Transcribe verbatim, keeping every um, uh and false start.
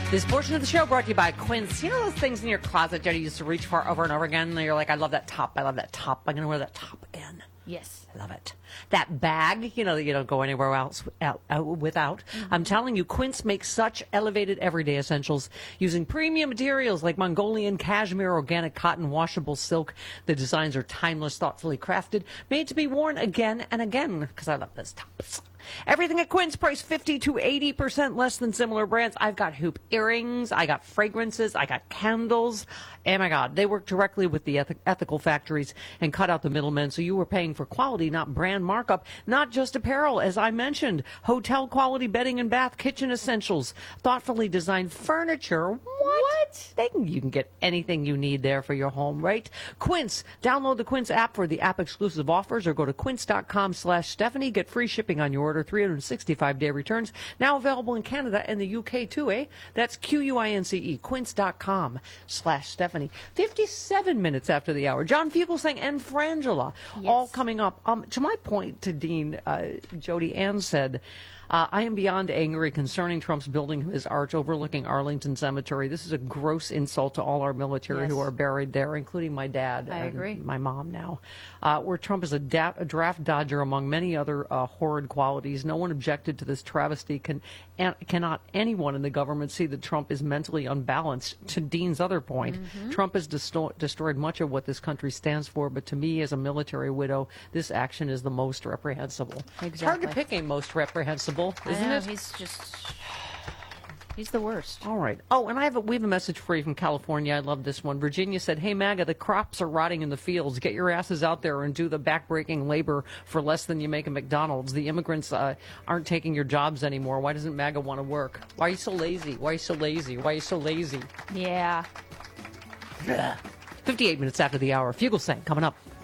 This portion of the show brought to you by Quince. You know those things in your closet that you used to reach for over and over again? And you're like, I love that top. I love that top. I'm going to wear that top again. Yes. I love it. That bag, you know, that you don't go anywhere else out, out, without. Mm-hmm. I'm telling you, Quince makes such elevated everyday essentials using premium materials like Mongolian cashmere, organic cotton, washable silk. The designs are timeless, thoughtfully crafted, made to be worn again and again, because I love those tops. Everything at Quince priced fifty to eighty percent less than similar brands. I've got hoop earrings, I got fragrances, I got candles. Oh my God, they work directly with the eth- ethical factories and cut out the middlemen, so you were paying for quality, not brand markup, not just apparel, as I mentioned. Hotel quality bedding and bath, kitchen essentials, thoughtfully designed furniture. What? What? They can, you can get anything you need there for your home, right? Quince. Download the Quince app for the app-exclusive offers or go to quince.com slash Stephanie. Get free shipping on your order, three hundred sixty-five day returns. Now available in Canada and the U K too, eh? That's Q U I N C E, quince.com slash Stephanie. fifty-seven minutes after the hour. John Fugelsang and Frangela, yes, all coming up. Um, to my point to Dean, uh, Jody Ann said, Uh, I am beyond angry concerning Trump's building his arch overlooking Arlington Cemetery. This is a gross insult to all our military yes. who are buried there, including my dad I and agree. my mom now. Uh, where Trump is a, da- a draft dodger among many other uh, horrid qualities. No one objected to this travesty. Can and cannot anyone in the government see that Trump is mentally unbalanced? To Dean's other point, mm-hmm. Trump has desto- destroyed much of what this country stands for, but to me, as a military widow, this action is the most reprehensible. Exactly. It's hard to pick a most reprehensible, isn't I know, it? He's just, he's the worst. All right. Oh, and I have a, we have a message for you from California. I love this one. Virginia said, hey, MAGA, the crops are rotting in the fields. Get your asses out there and do the backbreaking labor for less than you make at McDonald's. The immigrants uh, aren't taking your jobs anymore. Why doesn't MAGA want to work? Why are you so lazy? Why are you so lazy? Why are you so lazy? Yeah. fifty-eight minutes after the hour. Fugelsang coming up.